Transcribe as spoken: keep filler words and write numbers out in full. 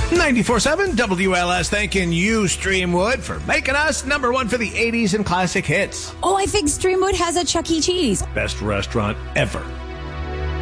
ninety-four seven W L S thanking you, Streamwood, for making us number one for the eighties and classic hits. Oh, I think Streamwood has a Chuck E. Cheese. Best restaurant ever.